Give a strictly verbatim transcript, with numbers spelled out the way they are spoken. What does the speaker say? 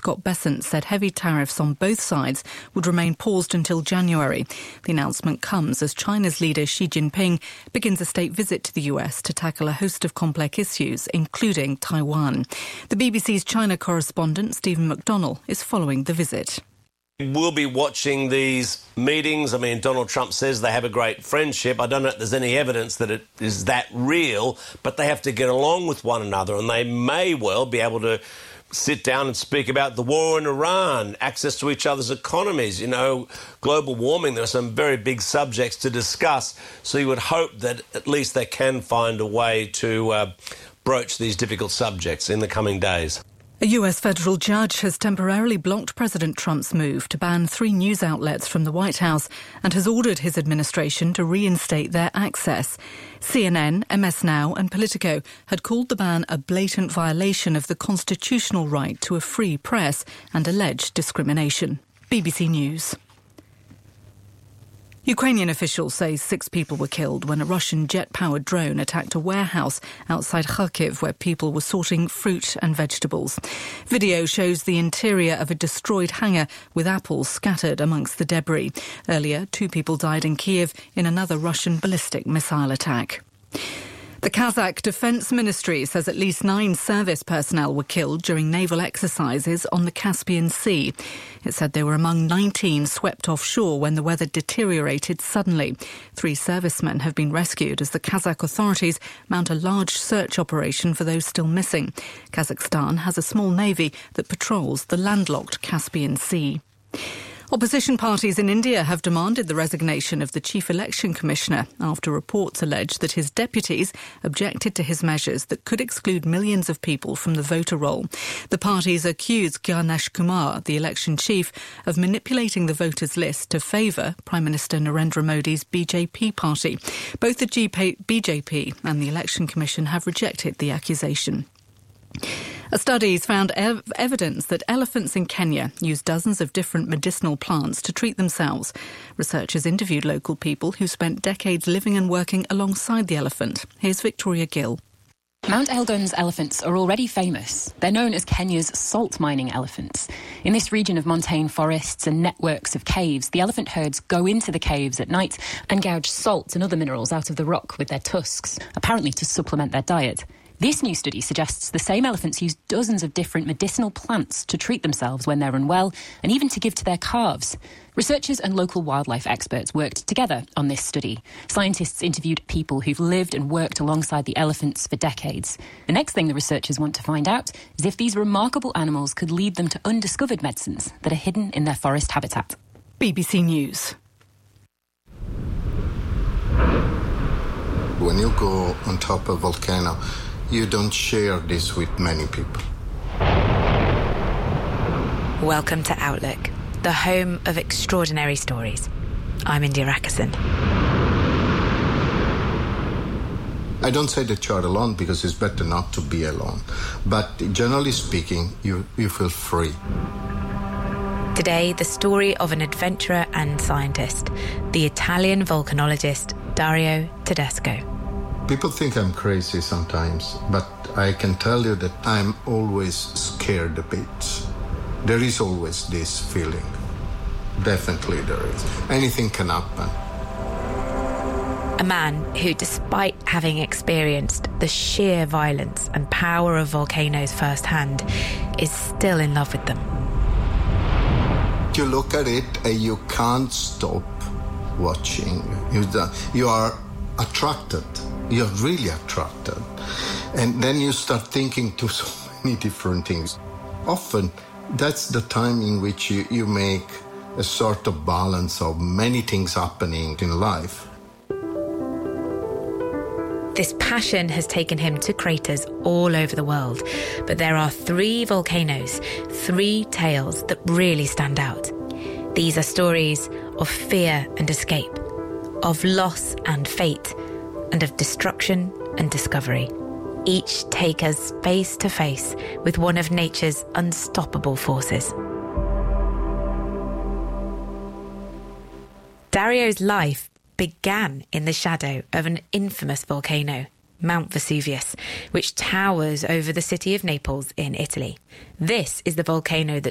Scott Bessent said heavy tariffs on both sides would remain paused until January. The announcement comes as China's leader Xi Jinping begins a state visit to the U S to tackle a host of complex issues, including Taiwan. The B B C's China correspondent Stephen McDonnell is following the visit. We'll be watching these meetings. I mean, Donald Trump says they have a great friendship. I don't know if there's any evidence that it is that real, but they have to get along with one another, and they may well be able to sit down and speak about the war in Iran, access to each other's economies, you know, global warming. There are some very big subjects to discuss, so you would hope that at least they can find a way to uh, broach these difficult subjects in the coming days. A U S federal judge has temporarily blocked President Trump's move to ban three news outlets from the White House and has ordered his administration to reinstate their access. C N N, M S Now and Politico had called the ban a blatant violation of the constitutional right to a free press and alleged discrimination. B B C News. Ukrainian officials say six people were killed when a Russian jet-powered drone attacked a warehouse outside Kharkiv where people were sorting fruit and vegetables. Video shows the interior of a destroyed hangar with apples scattered amongst the debris. Earlier, two people died in Kiev in another Russian ballistic missile attack. The Kazakh Defence Ministry says at least nine service personnel were killed during naval exercises on the Caspian Sea. It said they were among nineteen swept offshore when the weather deteriorated suddenly. Three servicemen have been rescued as the Kazakh authorities mount a large search operation for those still missing. Kazakhstan has a small navy that patrols the landlocked Caspian Sea. Opposition parties in India have demanded the resignation of the Chief Election Commissioner after reports allege that his deputies objected to his measures that could exclude millions of people from the voter roll. The parties accuse Ganesh Kumar, the election chief, of manipulating the voters' list to favour Prime Minister Narendra Modi's B J P party. Both the B J P and the Election Commission have rejected the accusation. A study has found ev- evidence that elephants in Kenya use dozens of different medicinal plants to treat themselves. Researchers interviewed local people who spent decades living and working alongside the elephant. Here's Victoria Gill. Mount Elgon's elephants are already famous. They're known as Kenya's salt mining elephants. In this region of montane forests and networks of caves, the elephant herds go into the caves at night and gouge salt and other minerals out of the rock with their tusks, apparently to supplement their diet. This new study suggests the same elephants use dozens of different medicinal plants to treat themselves when they're unwell and even to give to their calves. Researchers and local wildlife experts worked together on this study. Scientists interviewed people who've lived and worked alongside the elephants for decades. The next thing the researchers want to find out is if these remarkable animals could lead them to undiscovered medicines that are hidden in their forest habitat. B B C News. When you go on top of a volcano, you don't share this with many people. Welcome to Outlook, the home of extraordinary stories. I'm India Rakison. I don't say that you're alone because it's better not to be alone. But generally speaking, you, you feel free. Today, the story of an adventurer and scientist, the Italian volcanologist Dario Tedesco. People think I'm crazy sometimes, but I can tell you that I'm always scared a bit. There is always this feeling. Definitely there is. Anything can happen. A man who, despite having experienced the sheer violence and power of volcanoes firsthand, is still in love with them. You look at it and you can't stop watching. You, you are attracted. You're really attracted. And then you start thinking to so many different things. Often, that's the time in which you, you make a sort of balance of many things happening in life. This passion has taken him to craters all over the world. But there are three volcanoes, three tales that really stand out. These are stories of fear and escape, of loss and fate, and of destruction and discovery. Each take us face to face with one of nature's unstoppable forces. Dario's life began in the shadow of an infamous volcano, Mount Vesuvius, which towers over the city of Naples in Italy. This is the volcano that